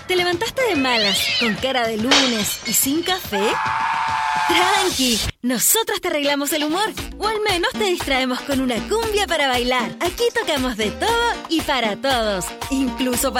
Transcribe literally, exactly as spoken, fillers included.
¿Te levantaste de malas, con cara de lunes y sin café? Tranqui, nosotros te arreglamos el humor, o al menos te distraemos con una cumbia para bailar. Aquí tocamos de todo y para todos, incluso para